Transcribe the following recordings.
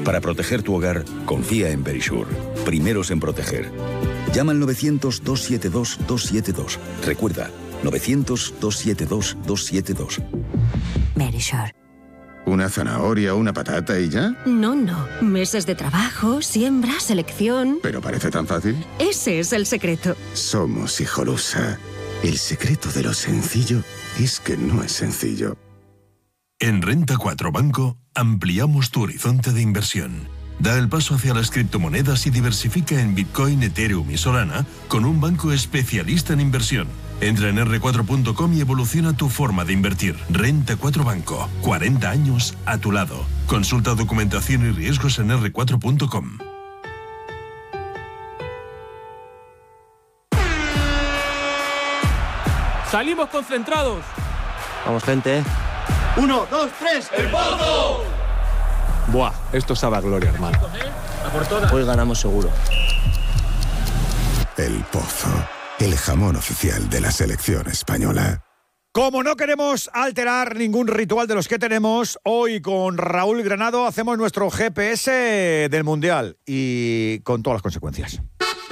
Para proteger tu hogar, confía en Verisure. Primeros en proteger. Llama al 900-272-272. Recuerda, 900-272-272. Verisure. ¿Una zanahoria, una patata y ya? No. Meses de trabajo, siembra, selección... ¿Pero parece tan fácil? Ese es el secreto. Somos Hijolusa. El secreto de lo sencillo es que no es sencillo. En Renta 4 Banco ampliamos tu horizonte de inversión. Da el paso hacia las criptomonedas y diversifica en Bitcoin, Ethereum y Solana con un banco especialista en inversión. Entra en r4.com y evoluciona tu forma de invertir. Renta 4 Banco. 40 años a tu lado. Consulta documentación y riesgos en r4.com. ¡Salimos concentrados! Vamos, gente. 1, 2, 3. ¡El Pozo! Buah, esto sabe a gloria, hermano. Hoy ganamos seguro. El Pozo. El jamón oficial de la selección española. Como no queremos alterar ningún ritual de los que tenemos, hoy con Raúl Granado hacemos nuestro GPS del Mundial y con todas las consecuencias.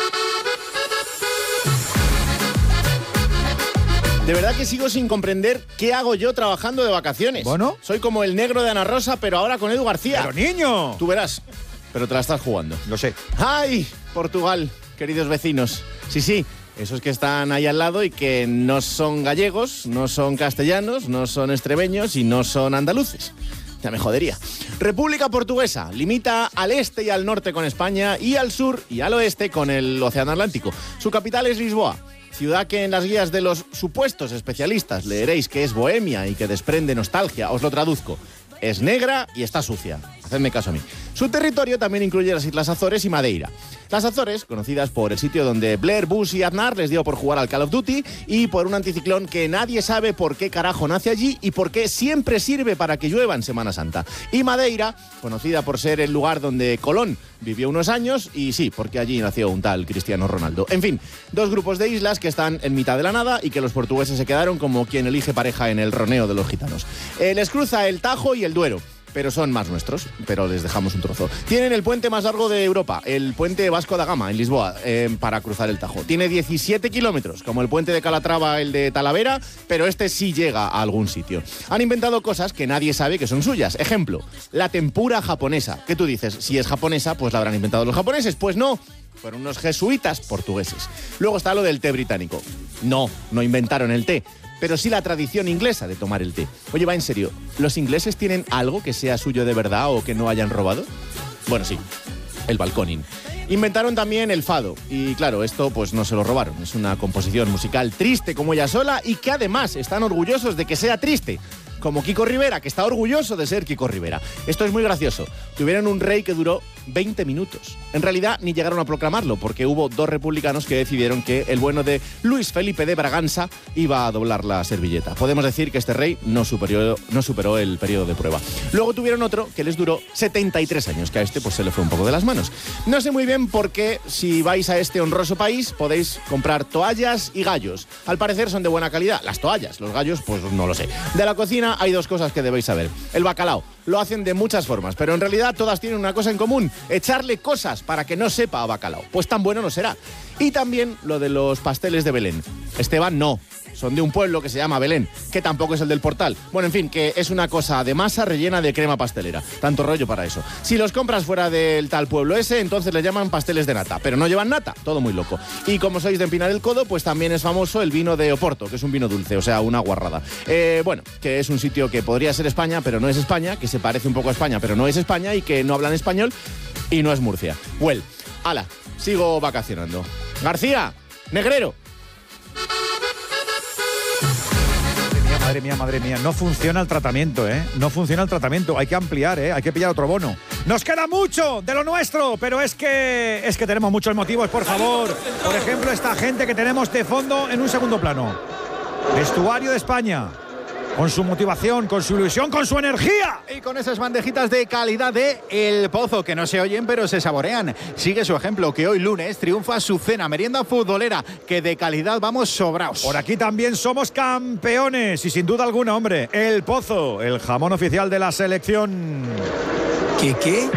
De verdad que sigo sin comprender qué hago yo trabajando de vacaciones. Bueno. Soy como el negro de Ana Rosa, pero ahora con Edu García. ¡Pero niño! Tú verás, pero te la estás jugando. Lo sé. ¡Ay, Portugal, queridos vecinos! Sí, esos que están ahí al lado y que no son gallegos, no son castellanos, no son extremeños y no son andaluces. Ya me jodería. República Portuguesa limita al este y al norte con España y al sur y al oeste con el Océano Atlántico. Su capital es Lisboa. Ciudad que en las guías de los supuestos especialistas leeréis que es bohemia y que desprende nostalgia. Os lo traduzco. Es negra y está sucia. Hacedme caso a mí. Su territorio también incluye las Islas Azores y Madeira. Las Azores, conocidas por el sitio donde Blair, Bush y Aznar les dio por jugar al Call of Duty y por un anticiclón que nadie sabe por qué carajo nace allí y por qué siempre sirve para que llueva en Semana Santa. Y Madeira, conocida por ser el lugar donde Colón vivió unos años y sí, porque allí nació un tal Cristiano Ronaldo. En fin, dos grupos de islas que están en mitad de la nada y que los portugueses se quedaron como quien elige pareja en el roneo de los gitanos. Les cruza el Tajo y el Duero. Pero son más nuestros, pero les dejamos un trozo. Tienen el puente más largo de Europa, el puente Vasco da Gama, en Lisboa, para cruzar el Tajo. Tiene 17 kilómetros, como el puente de Calatrava, el de Talavera, pero este sí llega a algún sitio. Han inventado cosas que nadie sabe que son suyas. Ejemplo, la tempura japonesa. ¿Qué tú dices? Si es japonesa, pues la habrán inventado los japoneses. Pues no. Fueron unos jesuitas portugueses. Luego está lo del té británico. No inventaron el té, pero sí la tradición inglesa de tomar el té. Oye, va en serio, ¿los ingleses tienen algo que sea suyo de verdad o que no hayan robado? Bueno, sí, el balconing. Inventaron también el fado, y claro, esto pues no se lo robaron. Es una composición musical triste como ella sola y que además están orgullosos de que sea triste. Como Kiko Rivera, que está orgulloso de ser Kiko Rivera. Esto es muy gracioso. Tuvieron un rey que duró 20 minutos. En realidad ni llegaron a proclamarlo, porque hubo dos republicanos que decidieron que el bueno de Luis Felipe de Braganza iba a doblar la servilleta. Podemos decir que este rey no superó el periodo de prueba. Luego tuvieron otro que les duró 73 años, que a este pues se le fue un poco de las manos. No sé muy bien por qué, si vais a este honroso país, podéis comprar toallas y gallos. Al parecer son de buena calidad. Las toallas, los gallos, pues no lo sé. De la cocina hay dos cosas que debéis saber. El bacalao lo hacen de muchas formas, pero en realidad todas tienen una cosa en común: echarle cosas para que no sepa a bacalao. Pues tan bueno no será. Y también lo de los pasteles de Belén. Esteban, no. Son de un pueblo que se llama Belén, que tampoco es el del Portal. Bueno, en fin, que es una cosa de masa rellena de crema pastelera. Tanto rollo para eso. Si los compras fuera del tal pueblo ese, entonces le llaman pasteles de nata. Pero no llevan nata, todo muy loco. Y como sois de empinar el codo, pues también es famoso el vino de Oporto, que es un vino dulce, o sea, una guarrada. Bueno, que es un sitio que podría ser España, pero no es España, que se parece un poco a España, pero no es España, y que no hablan español, y no es Murcia. Well, ala, sigo vacacionando. García, Negrero. Madre mía, no funciona el tratamiento, No funciona el tratamiento, hay que ampliar, hay que pillar otro bono. Nos queda mucho de lo nuestro, pero es que tenemos muchos motivos, por favor. Por ejemplo, esta gente que tenemos de fondo en un segundo plano. Vestuario de España. Con su motivación, con su ilusión, con su energía. Y con esas bandejitas de calidad de El Pozo, que no se oyen pero se saborean. Sigue su ejemplo, que hoy lunes triunfa su cena merienda futbolera, que de calidad vamos sobraos. Por aquí también somos campeones y sin duda alguna, hombre, El Pozo, el jamón oficial de la selección. ¿Qué?